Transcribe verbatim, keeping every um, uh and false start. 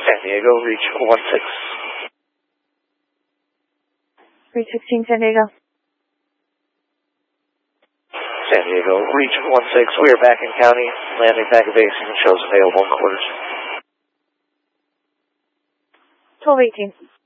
San Diego, reach one six. three sixteen San Diego. San Diego, reach one six. We are back in county. Landing back at base and shows available in quarters. twelve eighteen.